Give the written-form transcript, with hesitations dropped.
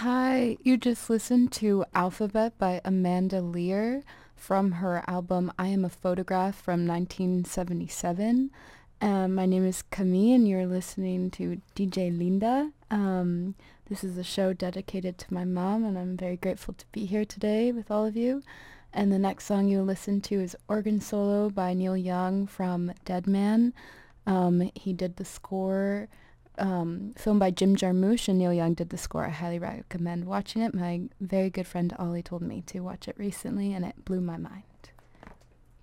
Hi, you just listened to Alphabet by Amanda Lear from her album I Am a Photograph from 1977. My name is Camille and you're listening to DJ Linda. This is a show dedicated to my mom and I'm very grateful to be here today with all of you. And the next song you'll listen to is Organ Solo by Neil Young from Dead Man. He did the score film by Jim Jarmusch, and Neil Young did the score. I highly recommend watching it. My very good friend Ollie told me to watch it recently, and it blew my mind.